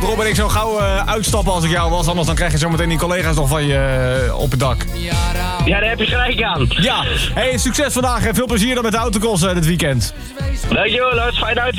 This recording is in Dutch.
Rob en ik zo gauw uitstappen als ik jou was. Anders dan krijg je zometeen die collega's nog van je op het dak. Ja, daar heb je gelijk aan. Ja, hey, succes vandaag en veel plezier dan met de autocross dit weekend. Dankjewel, Lars. Fijn uit.